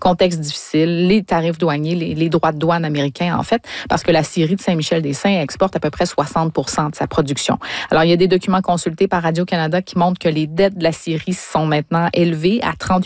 contexte difficile, les tarifs douaniers, les droits de douane américains, en fait, parce que la scierie de Saint-Michel-des-Saints exporte à peu près 60% de sa production. Alors, il y a des documents consultés par Radio-Canada qui montrent que les dettes de la scierie sont maintenant élevées à 38